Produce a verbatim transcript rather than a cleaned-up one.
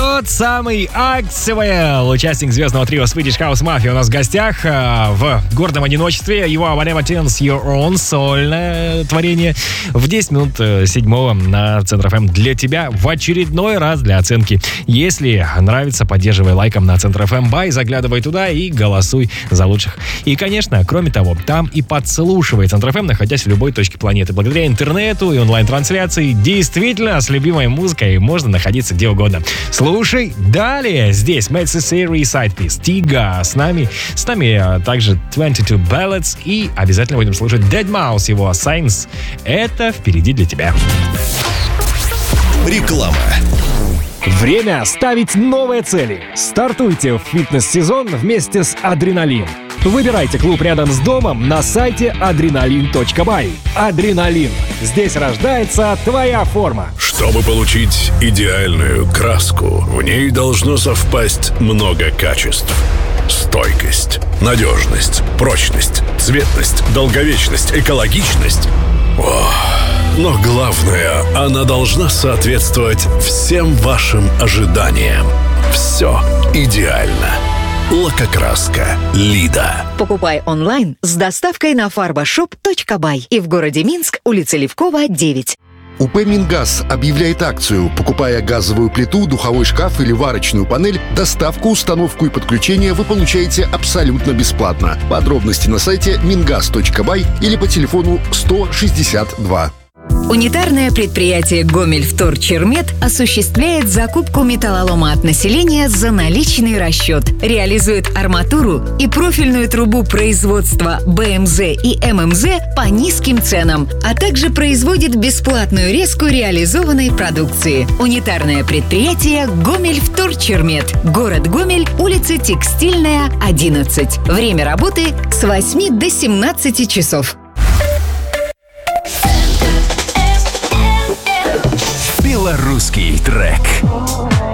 Тот самый Axwell, участник звездного трио Swedish House Mafia, у нас в гостях в гордом одиночестве. Его Whatever Turns Your On, сольное творение, в десять минут седьмого на Центр эф эм для тебя в очередной раз для оценки. Если нравится, поддерживай лайком на Центр эф эм Бай, заглядывай туда и голосуй за лучших. И, конечно, кроме того, там и подслушивай Центр эф эм, находясь в любой точке планеты. Благодаря интернету и онлайн-трансляции действительно с любимой музыкой можно находиться где угодно. Слушай далее. Здесь Madison Series Side Piece, Тига с нами. С нами также двадцать два Ballads. И обязательно будем слушать Deadmau5, его Signs. Это впереди для тебя. Реклама. Время ставить новые цели. Стартуйте в фитнес-сезон вместе с Адреналин. Выбирайте клуб рядом с домом на сайте адреналин точка бай. Адреналин. Здесь рождается твоя форма. Чтобы получить идеальную краску, в ней должно совпасть много качеств. Стойкость, надежность, прочность, цветность, долговечность, экологичность. Ох. Но главное, она должна соответствовать всем вашим ожиданиям. Все идеально. Лакокраска Лида. Покупай онлайн с доставкой на фарбашоп точка бай и в городе Минск, улица Левкова, девять. УП «Мингаз» объявляет акцию. Покупая газовую плиту, духовой шкаф или варочную панель, доставку, установку и подключение вы получаете абсолютно бесплатно. Подробности на сайте мингаз точка бай или по телефону сто шестьдесят два. Унитарное предприятие «Гомельвторчермет» осуществляет закупку металлолома от населения за наличный расчет, реализует арматуру и профильную трубу производства бэ эм зэ и эм эм зэ по низким ценам, а также производит бесплатную резку реализованной продукции. Унитарное предприятие «Гомельвторчермет», город Гомель, улица Текстильная, одиннадцать. Время работы с восьми до семнадцати часов. Белорусский трек.